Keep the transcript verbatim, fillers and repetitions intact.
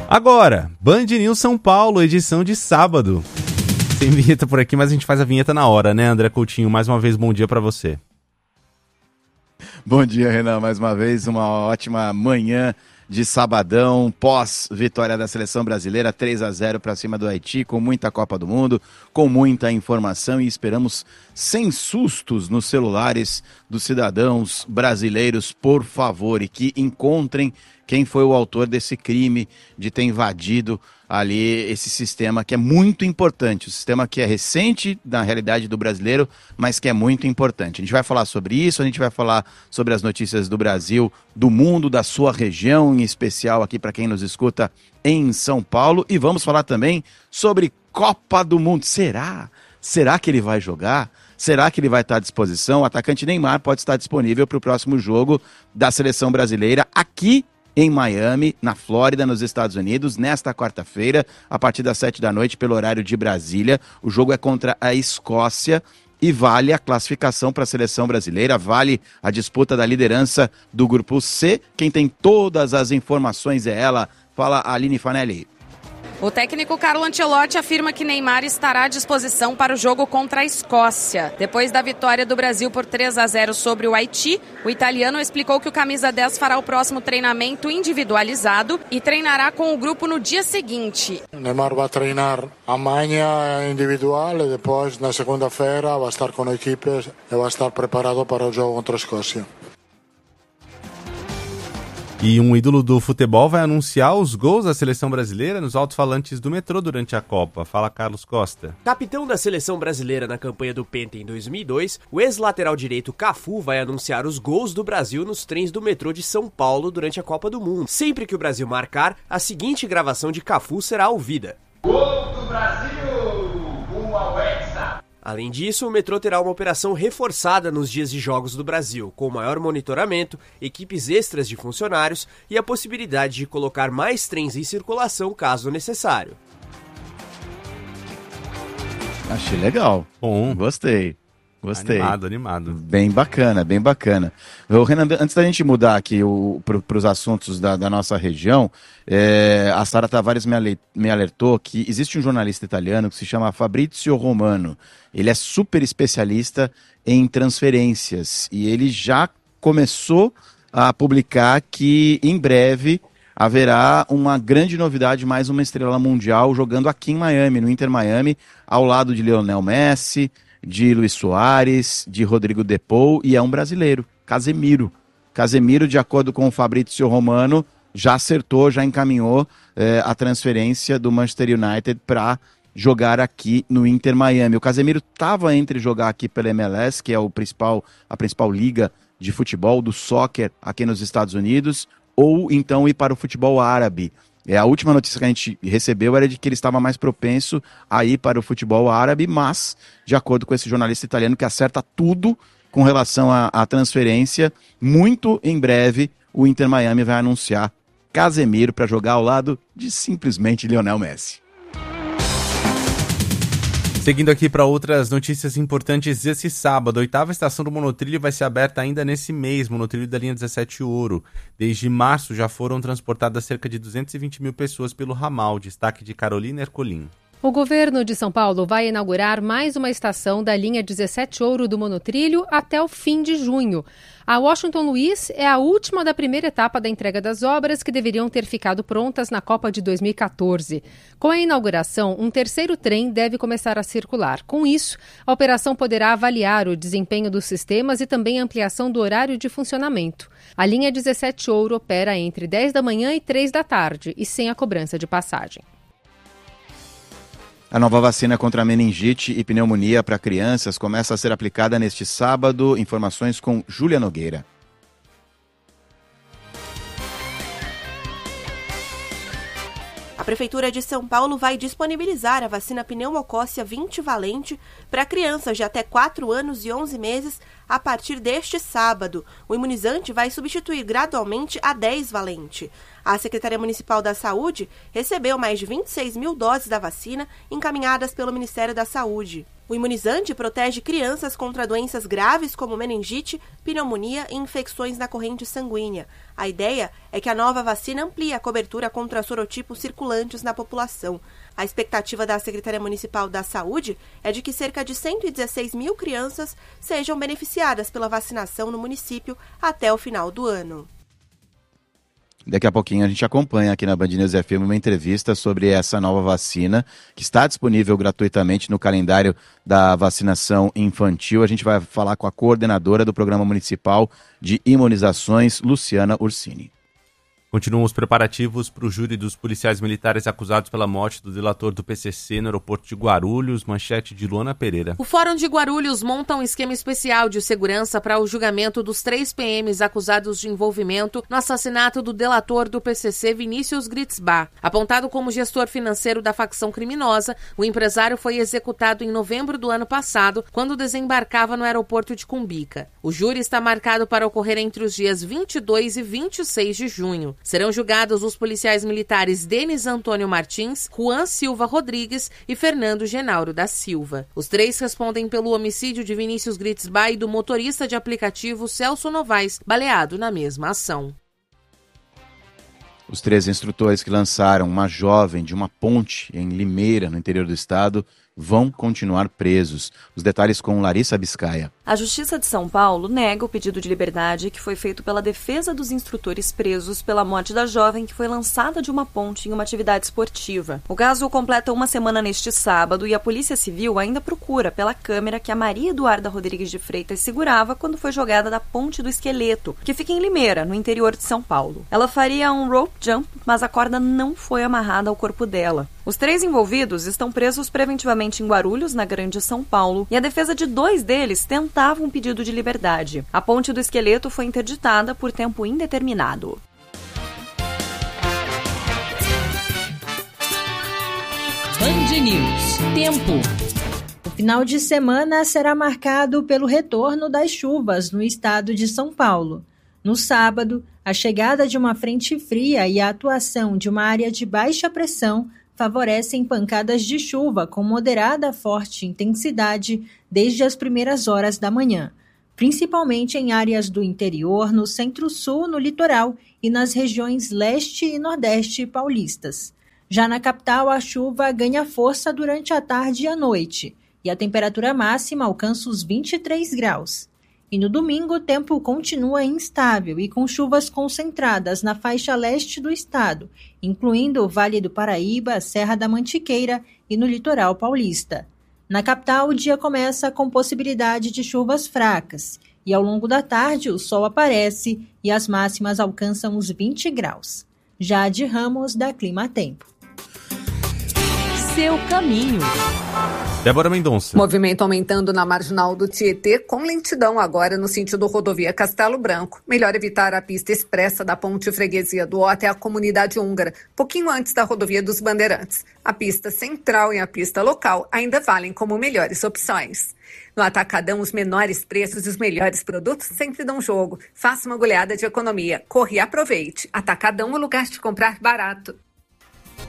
Agora, Band News São Paulo, edição de sábado. Tem vinheta por aqui, mas a gente faz a vinheta na hora, né, André Coutinho? Mais uma vez, bom dia pra você. Bom dia, Renan. Mais uma vez, uma ótima manhã de sabadão, pós-vitória da seleção brasileira, três a zero para cima do Haiti, com muita Copa do Mundo, com muita informação e esperamos sem sustos nos celulares dos cidadãos brasileiros, por favor, e que encontrem quem foi o autor desse crime de ter invadido ali esse sistema que é muito importante, o sistema que é recente na realidade do brasileiro, mas que é muito importante. A gente vai falar sobre isso, a gente vai falar sobre as notícias do Brasil, do mundo, da sua região, em especial aqui para quem nos escuta em São Paulo, e vamos falar também sobre Copa do Mundo. Será? Será que ele vai jogar? Será que ele vai estar à disposição? O atacante Neymar pode estar disponível para o próximo jogo da seleção brasileira aqui em Miami, na Flórida, nos Estados Unidos, nesta quarta-feira, a partir das sete da noite, pelo horário de Brasília. O jogo é contra a Escócia e vale a classificação para a seleção brasileira, vale a disputa da liderança do Grupo C. Quem tem todas as informações é ela. Fala, Aline Fanelli. O técnico Carlo Ancelotti afirma que Neymar estará à disposição para o jogo contra a Escócia. Depois da vitória do Brasil por três a zero sobre o Haiti, o italiano explicou que o camisa dez fará o próximo treinamento individualizado e treinará com o grupo no dia seguinte. Neymar vai treinar amanhã individual e depois, na segunda-feira, vai estar com a equipe e vai estar preparado para o jogo contra a Escócia. E um ídolo do futebol vai anunciar os gols da seleção brasileira nos alto-falantes do metrô durante a Copa. Fala, Carlos Costa. Capitão da seleção brasileira na campanha do Penta em dois mil e dois, o ex-lateral direito Cafu vai anunciar os gols do Brasil nos trens do metrô de São Paulo durante a Copa do Mundo. Sempre que o Brasil marcar, a seguinte gravação de Cafu será ouvida. Gol do Brasil! Um ao Hexa! Além disso, o metrô terá uma operação reforçada nos dias de jogos do Brasil, com maior monitoramento, equipes extras de funcionários e a possibilidade de colocar mais trens em circulação caso necessário. Achei legal. Bom. Gostei. Gostei. Animado, animado. Bem bacana, bem bacana. O Renan, antes da gente mudar aqui para os assuntos da, da nossa região, é, a Sara Tavares me, ale, me alertou que existe um jornalista italiano que se chama Fabrizio Romano. Ele é super especialista em transferências e ele já começou a publicar que em breve haverá uma grande novidade, mais uma estrela mundial jogando aqui em Miami, no Inter Miami, ao lado de Lionel Messi, de Luis Soares, de Rodrigo De Paul, e é um brasileiro, Casemiro. Casemiro, de acordo com o Fabrizio Romano, já acertou, já encaminhou eh, a transferência do Manchester United para jogar aqui no Inter Miami. O Casemiro estava entre jogar aqui pela M L S, que é o principal, a principal liga de futebol, do soccer aqui nos Estados Unidos, ou então ir para o futebol árabe. É, a última notícia que a gente recebeu era de que ele estava mais propenso a ir para o futebol árabe, mas, de acordo com esse jornalista italiano que acerta tudo com relação à, à transferência, muito em breve o Inter Miami vai anunciar Casemiro para jogar ao lado de simplesmente Lionel Messi. Seguindo aqui para outras notícias importantes, esse sábado, a oitava estação do monotrilho vai ser aberta ainda nesse mês, monotrilho da linha dezessete Ouro. Desde março já foram transportadas cerca de duzentas e vinte mil pessoas pelo ramal, destaque de Carolina Ercolim. O governo de São Paulo vai inaugurar mais uma estação da linha dezessete Ouro do monotrilho até o fim de junho. A Washington Luiz é a última da primeira etapa da entrega das obras que deveriam ter ficado prontas na Copa de dois mil e catorze. Com a inauguração, um terceiro trem deve começar a circular. Com isso, a operação poderá avaliar o desempenho dos sistemas e também a ampliação do horário de funcionamento. A linha dezessete Ouro opera entre dez da manhã e três da tarde e sem a cobrança de passagem. A nova vacina contra meningite e pneumonia para crianças começa a ser aplicada neste sábado. Informações com Júlia Nogueira. A Prefeitura de São Paulo vai disponibilizar a vacina pneumocócia vinte valente para crianças de até quatro anos e onze meses a partir deste sábado. O imunizante vai substituir gradualmente a dez valente. A Secretaria Municipal da Saúde recebeu mais de vinte e seis mil doses da vacina encaminhadas pelo Ministério da Saúde. O imunizante protege crianças contra doenças graves como meningite, pneumonia e infecções na corrente sanguínea. A ideia é que a nova vacina amplie a cobertura contra sorotipos circulantes na população. A expectativa da Secretaria Municipal da Saúde é de que cerca de cento e dezesseis mil crianças sejam beneficiadas pela vacinação no município até o final do ano. Daqui a pouquinho a gente acompanha aqui na Band News F M uma entrevista sobre essa nova vacina que está disponível gratuitamente no calendário da vacinação infantil. A gente vai falar com a coordenadora do Programa Municipal de Imunizações, Luciana Ursini. Continuam os preparativos para o júri dos policiais militares acusados pela morte do delator do P C C no aeroporto de Guarulhos, manchete de Luana Pereira. O Fórum de Guarulhos monta um esquema especial de segurança para o julgamento dos três P Ms acusados de envolvimento no assassinato do delator do P C C, Vinícius Gritzbach. Apontado como gestor financeiro da facção criminosa, o empresário foi executado em novembro do ano passado, quando desembarcava no aeroporto de Cumbica. O júri está marcado para ocorrer entre os dias vinte e dois e vinte e seis de junho. Serão julgados os policiais militares Denis Antônio Martins, Juan Silva Rodrigues e Fernando Genauro da Silva. Os três respondem pelo homicídio de Vinícius Gritzbach e do motorista de aplicativo Celso Novaes, baleado na mesma ação. Os três instrutores que lançaram uma jovem de uma ponte em Limeira, no interior do estado, vão continuar presos. Os detalhes com Larissa Biscaia. A Justiça de São Paulo nega o pedido de liberdade que foi feito pela defesa dos instrutores presos pela morte da jovem que foi lançada de uma ponte em uma atividade esportiva. O caso completa uma semana neste sábado e a Polícia Civil ainda procura pela câmera que a Maria Eduarda Rodrigues de Freitas segurava quando foi jogada da Ponte do Esqueleto, que fica em Limeira, no interior de São Paulo. Ela faria um rope jump, mas a corda não foi amarrada ao corpo dela. Os três envolvidos estão presos preventivamente em Guarulhos, na Grande São Paulo, e a defesa de dois deles tentava um pedido de liberdade. A Ponte do Esqueleto foi interditada por tempo indeterminado. Band News. Tempo. O final de semana será marcado pelo retorno das chuvas no estado de São Paulo. No sábado, a chegada de uma frente fria e a atuação de uma área de baixa pressão favorecem pancadas de chuva com moderada a forte intensidade desde as primeiras horas da manhã, principalmente em áreas do interior, no centro-sul, no litoral e nas regiões leste e nordeste paulistas. Já na capital, a chuva ganha força durante a tarde e a noite, e a temperatura máxima alcança os vinte e três graus. E no domingo, o tempo continua instável e com chuvas concentradas na faixa leste do estado, incluindo o Vale do Paraíba, Serra da Mantiqueira e no litoral paulista. Na capital, o dia começa com possibilidade de chuvas fracas e ao longo da tarde o sol aparece e as máximas alcançam os vinte graus. Jade Ramos, da Clima Tempo. Seu caminho. Débora Mendonça. Movimento aumentando na marginal do Tietê, com lentidão agora no sentido rodovia Castelo Branco. Melhor evitar a pista expressa da Ponte Freguesia do Ó até a comunidade húngara, pouquinho antes da rodovia dos Bandeirantes. A pista central e a pista local ainda valem como melhores opções. No Atacadão, os menores preços e os melhores produtos sempre dão jogo. Faça uma goleada de economia. Corre e aproveite. Atacadão é o lugar de comprar barato.